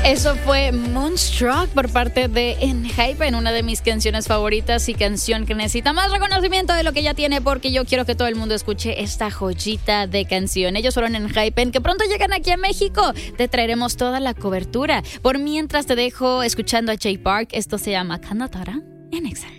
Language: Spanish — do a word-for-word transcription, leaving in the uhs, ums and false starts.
Eso fue Moonstruck por parte de Enhypen, una de mis canciones favoritas y canción que necesita más reconocimiento de lo que ya tiene, porque yo quiero que todo el mundo escuche esta joyita de canción. Ellos fueron Enhypen, que pronto llegan aquí a México. Te traeremos toda la cobertura. Por mientras te dejo escuchando a Jay Park. Esto se llama Kanatara en Exa.